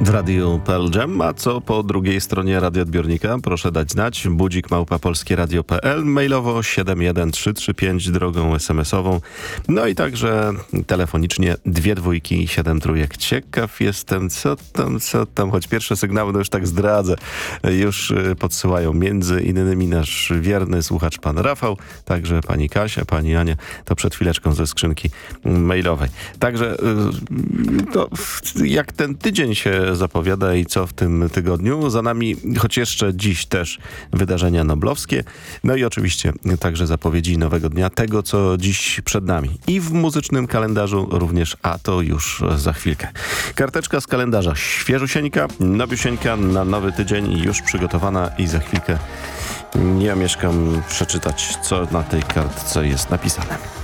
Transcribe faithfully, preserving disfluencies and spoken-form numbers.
W radiu Pearl Jam, a co po drugiej stronie radioodbiornika? Proszę dać znać. Budzik małpa polskieradio kropka p l, mailowo siedem jeden trzy trzy pięć, drogą es em esową. No i także telefonicznie dwie dwójki, siedem trójek. Ciekaw jestem, co tam, co tam, choć pierwsze sygnały, no już tak zdradzę, już podsyłają między innymi nasz wierny słuchacz pan Rafał, także pani Kasia, pani Ania, to przed chwileczką ze skrzynki mailowej. Także to jak ten tydzień się zapowiada i co w tym tygodniu. Za nami, choć jeszcze dziś też wydarzenia noblowskie. No i oczywiście także zapowiedzi nowego dnia, tego co dziś przed nami. I w muzycznym kalendarzu również, a to już za chwilkę. Karteczka z kalendarza świeżusieńka, nowiusieńka na nowy tydzień już przygotowana i za chwilkę nie omieszkam przeczytać, co na tej kartce jest napisane.